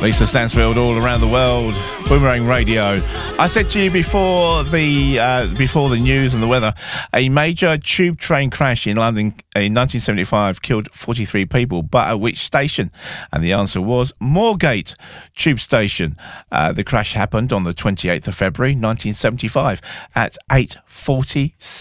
Lisa Stansfield, All Around the World, Boomerang Radio. I said to you before the news and the weather, a major tube train crash in London in 1975 killed 43 people, but at which station? And the answer was Moorgate Tube Station. The crash happened on the 28th of February 1975 at 8:46.